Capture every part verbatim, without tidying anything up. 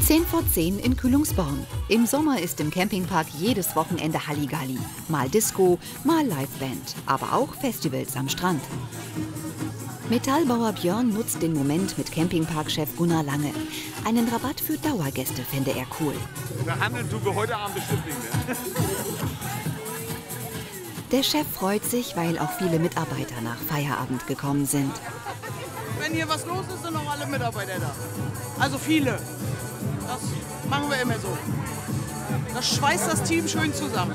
zehn vor zehn in Kühlungsborn. Im Sommer ist im Campingpark jedes Wochenende Halligalli. Mal Disco, mal Liveband, aber auch Festivals am Strand. Metallbauer Björn nutzt den Moment mit Campingparkchef Gunnar Lange. Einen Rabatt für Dauergäste fände er cool. Verhandeln tun wir heute Abend bestimmt nicht mehr. Der Chef freut sich, weil auch viele Mitarbeiter nach Feierabend gekommen sind. Wenn hier was los ist, sind noch alle Mitarbeiter da. Also viele. Das machen wir immer so. Das schweißt das Team schön zusammen.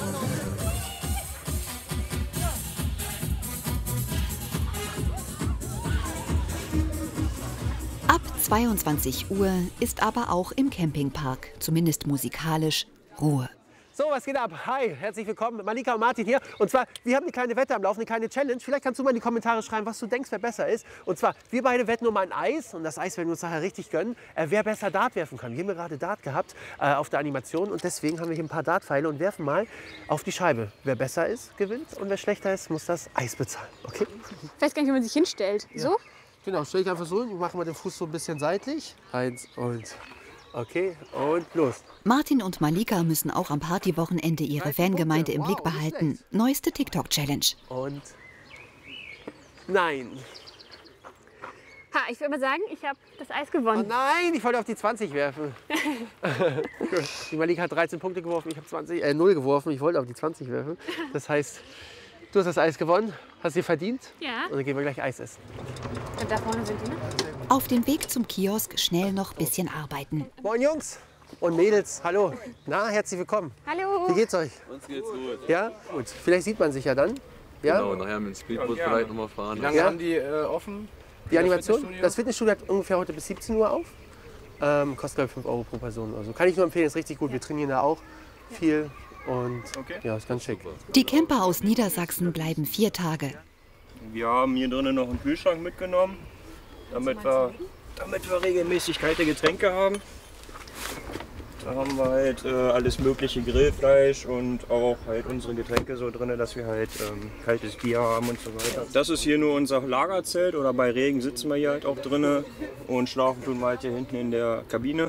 Ab zweiundzwanzig Uhr ist aber auch im Campingpark, zumindest musikalisch, Ruhe. So, was geht ab? Hi, herzlich willkommen. Malika und Martin hier. Und zwar, wir haben eine kleine Wette am Laufen, eine kleine Challenge. Vielleicht kannst du mal in die Kommentare schreiben, was du denkst, wer besser ist. Und zwar, wir beide wetten um ein Eis. Und das Eis werden wir uns nachher richtig gönnen. Äh, wer besser Dart werfen kann. Wir haben ja gerade Dart gehabt äh, auf der Animation. Und deswegen haben wir hier ein paar Dartpfeile und werfen mal auf die Scheibe. Wer besser ist, gewinnt. Und wer schlechter ist, muss das Eis bezahlen. Okay? Ich weiß gar nicht, wie man sich hinstellt. Ja. So? Genau, stell dich einfach so hin. Ich mache mal den Fuß so ein bisschen seitlich. Eins und... Okay, und los. Martin und Malika müssen auch am Partywochenende ihre Fangemeinde im Blick behalten. Neueste TikTok-Challenge. Und nein. Ha, ich würde mal sagen, ich habe das Eis Oh gewonnen. nein, ich wollte auf die zwanzig werfen. Die Malika hat dreizehn Punkte geworfen, ich habe zwanzig, äh, null geworfen. Ich wollte auf die zwanzig werfen. Das heißt, du hast das Eis gewonnen, hast dir verdient. Ja. Und dann gehen wir gleich Eis essen. Und da vorne sind die, ne? Auf dem Weg zum Kiosk schnell noch ein bisschen arbeiten. Moin Jungs und Mädels, hallo. Na, herzlich willkommen. Hallo. Wie geht's euch? Uns geht's gut. Ja, gut. Vielleicht sieht man sich ja dann. Ja? Genau, nachher mit dem Speedboot vielleicht nochmal fahren. Wie lange Ja? haben die äh, offen? Die Animation? Fitnessstudio? Das Fitnessstudio hat ungefähr heute bis siebzehn Uhr auf. Ähm, kostet glaube ich fünf Euro pro Person. Also kann ich nur empfehlen, ist richtig gut. Wir trainieren da auch viel und Okay. ja, ist ganz schick. Die Camper aus Niedersachsen bleiben vier Tage. Wir haben hier drinnen noch einen Kühlschrank mitgenommen, damit wir, damit wir regelmäßig kalte Getränke haben. Da haben wir halt äh, alles mögliche Grillfleisch und auch halt unsere Getränke so drin, dass wir halt ähm, kaltes Bier haben und so weiter. Das ist hier nur unser Lagerzelt oder bei Regen sitzen wir hier halt auch drin und schlafen tun wir halt hier hinten in der Kabine.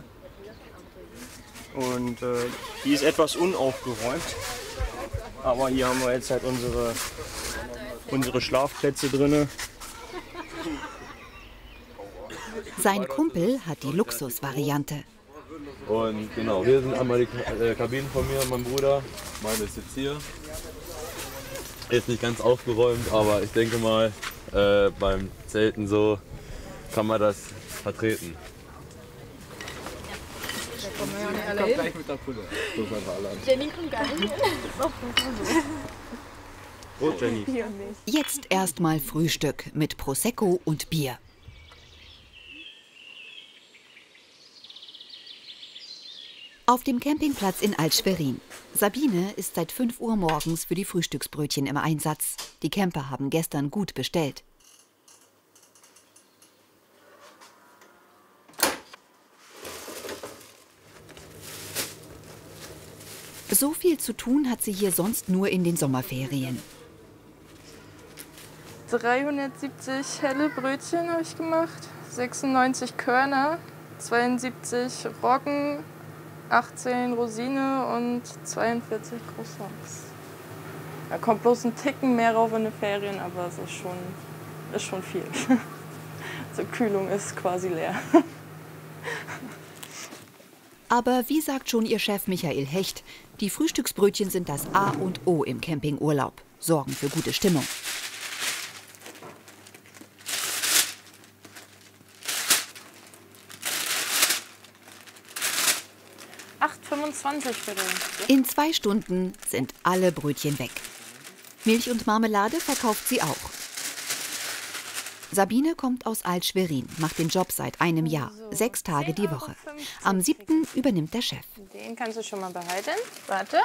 Und äh, die ist etwas unaufgeräumt, aber hier haben wir jetzt halt unsere, unsere Schlafplätze drin. Sein Kumpel hat die Luxusvariante. Und genau, hier sind einmal die äh, Kabinen von mir und meinem Bruder. Meine ist jetzt hier. Ist nicht ganz aufgeräumt, aber ich denke mal, äh, beim Zelten so kann man das vertreten. Ich komm gleich mit der Pulle. So sind wir alle an. Jenny kommt gar nicht. Oh, Jenny. Jetzt erstmal Frühstück mit Prosecco und Bier. Auf dem Campingplatz in Alt-Schwerin. Sabine ist seit fünf Uhr morgens für die Frühstücksbrötchen im Einsatz. Die Camper haben gestern gut bestellt. So viel zu tun hat sie hier sonst nur in den Sommerferien. dreihundertsiebzig helle Brötchen habe ich gemacht, sechsundneunzig Körner, zweiundsiebzig Roggen, achtzehn Rosine und zweiundvierzig Croissants. Da kommt bloß ein Ticken mehr rauf in den Ferien, aber es ist schon, ist schon viel. Also Kühlung ist quasi leer. Aber wie sagt schon ihr Chef Michael Hecht, die Frühstücksbrötchen sind das A und O im Campingurlaub, sorgen für gute Stimmung. acht fünfundzwanzig bitte. In zwei Stunden sind alle Brötchen weg. Milch und Marmelade verkauft sie auch. Sabine kommt aus Alt-Schwerin, macht den Job seit einem Jahr, sechs Tage die Woche. Am siebten übernimmt der Chef. Den kannst du schon mal behalten. Warte.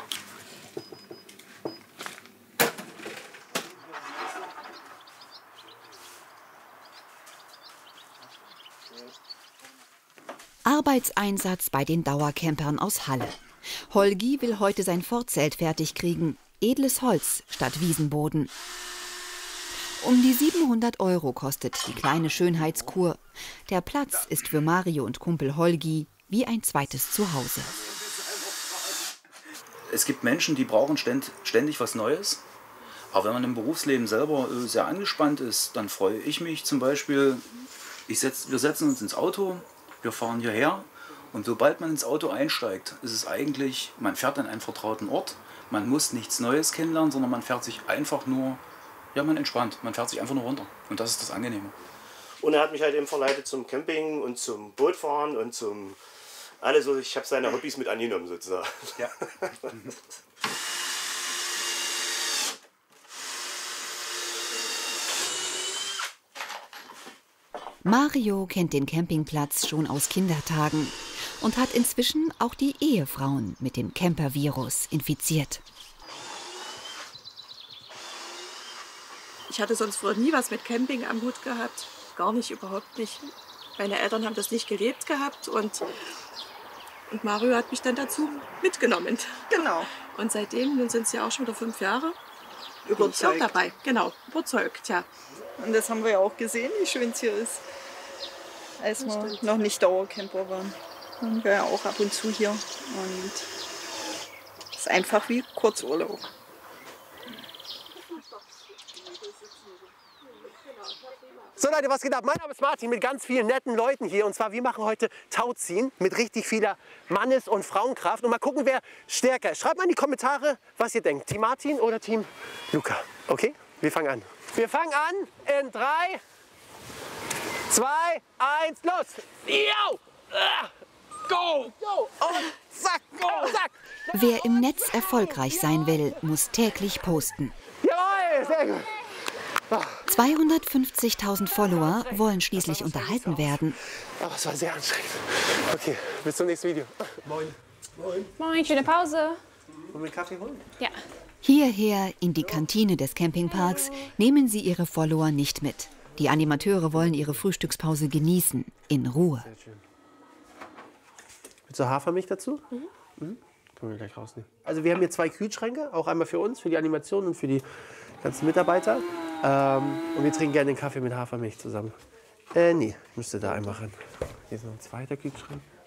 Arbeitseinsatz bei den Dauercampern aus Halle. Holgi will heute sein Fortzelt fertig kriegen. Edles Holz statt Wiesenboden. Um die siebenhundert Euro kostet die kleine Schönheitskur. Der Platz ist für Mario und Kumpel Holgi wie ein zweites Zuhause. Es gibt Menschen, die brauchen ständig was Neues. Aber wenn man im Berufsleben selber sehr angespannt ist, dann freue ich mich zum Beispiel, ich setz, wir setzen uns ins Auto, wir fahren hierher und sobald man ins Auto einsteigt, ist es eigentlich, man fährt an einen vertrauten Ort, man muss nichts Neues kennenlernen, sondern man fährt sich einfach nur, ja man entspannt, man fährt sich einfach nur runter und das ist das Angenehme. Und er hat mich halt eben verleitet zum Camping und zum Bootfahren und zum, alles so, ich habe seine Hobbys mit angenommen sozusagen. Ja. Mario kennt den Campingplatz schon aus Kindertagen und hat inzwischen auch die Ehefrauen mit dem Campervirus infiziert. Ich hatte sonst früher nie was mit Camping am Hut gehabt. Gar nicht, überhaupt nicht. Meine Eltern haben das nicht gelebt gehabt und, und Mario hat mich dann dazu mitgenommen. Genau. Und seitdem, nun sind es ja auch schon wieder fünf Jahre, überzeugt bin ich auch dabei. Genau, überzeugt, ja. Und das haben wir ja auch gesehen, wie schön es hier ist, als wir noch nicht Dauercamper waren. Waren wir ja auch ab und zu hier und es ist einfach wie Kurzurlaub. So Leute, was geht ab? Mein Name ist Martin mit ganz vielen netten Leuten hier. Und zwar, wir machen heute Tauziehen mit richtig vieler Mannes- und Frauenkraft. Und mal gucken, wer stärker ist. Schreibt mal in die Kommentare, was ihr denkt. Team Martin oder Team Luca? Okay, wir fangen an. Wir fangen an in drei, zwei, eins, los! Yo! Go! Go! Und zack! Go! Zack! Wer im Netz erfolgreich sein will, muss täglich posten. Jawohl, sehr gut! zweihundertfünfzigtausend Follower wollen schließlich unterhalten werden. Aber es war sehr anstrengend. Okay, bis zum nächsten Video. Moin. Moin. Moin, schöne Pause. Wollen wir Kaffee holen? Ja. Hierher in die Kantine des Campingparks nehmen sie ihre Follower nicht mit. Die Animateure wollen ihre Frühstückspause genießen, in Ruhe. Sehr schön. Willst du Hafermilch dazu? Mhm. Mhm. Können wir gleich rausnehmen. Also wir haben hier zwei Kühlschränke, auch einmal für uns, für die Animation und für die ganzen Mitarbeiter. Ähm, und wir trinken gerne den Kaffee mit Hafermilch zusammen. Äh, nee, müsste da einmal ran. Hier ist noch ein zweiter Kühlschrank.